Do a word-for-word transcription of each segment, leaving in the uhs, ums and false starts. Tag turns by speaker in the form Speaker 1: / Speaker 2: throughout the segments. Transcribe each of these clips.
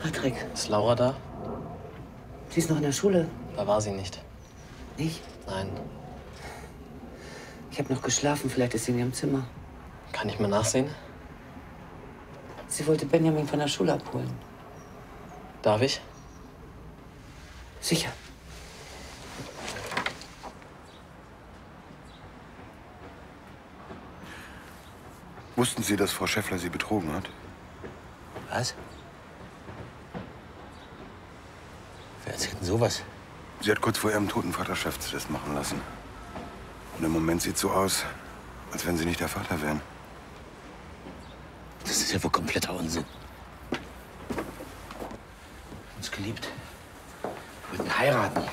Speaker 1: Patrick.
Speaker 2: Ist Laura da?
Speaker 1: Sie ist noch in der Schule.
Speaker 2: Da war sie nicht.
Speaker 1: Nicht?
Speaker 2: Nein.
Speaker 1: Ich habe noch geschlafen. Vielleicht ist sie in ihrem Zimmer.
Speaker 2: Kann ich mal nachsehen?
Speaker 1: Sie wollte Benjamin von der Schule abholen.
Speaker 2: Darf ich?
Speaker 1: Sicher.
Speaker 3: Wussten Sie, dass Frau Schäffler Sie betrogen hat?
Speaker 4: Was? Wer erzählt denn sowas?
Speaker 3: Sie hat kurz vor ihrem toten Vater Schäftstest machen lassen. Und im Moment sieht es so aus, als wenn Sie nicht der Vater wären.
Speaker 4: Das ist ja wohl kompletter Unsinn. Uns geliebt. Wir wollten heiraten.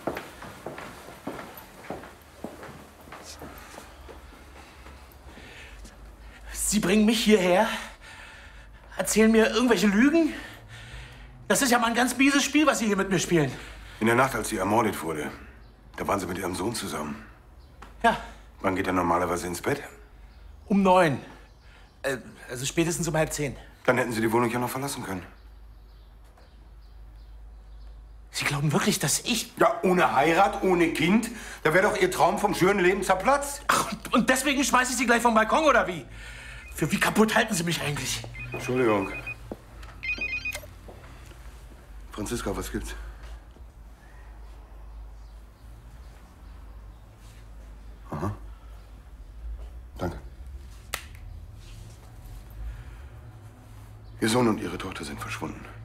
Speaker 5: Sie bringen mich hierher, erzählen mir irgendwelche Lügen. Das ist ja mal ein ganz mieses Spiel, was Sie hier mit mir spielen.
Speaker 3: In der Nacht, als sie ermordet wurde, da waren Sie mit Ihrem Sohn zusammen.
Speaker 5: Ja.
Speaker 3: Wann geht er normalerweise ins Bett?
Speaker 5: Um neun. Äh, also spätestens um halb zehn.
Speaker 3: Dann hätten Sie die Wohnung ja noch verlassen können.
Speaker 5: Sie glauben wirklich, dass ich...
Speaker 3: Ja, ohne Heirat, ohne Kind, da wäre doch Ihr Traum vom schönen Leben zerplatzt.
Speaker 5: Ach, und deswegen schmeiße ich Sie gleich vom Balkon, oder wie? Für wie kaputt halten Sie mich eigentlich?
Speaker 3: Entschuldigung. Franziska, was gibt's? Aha. Danke. Ihr Sohn und Ihre Tochter sind verschwunden.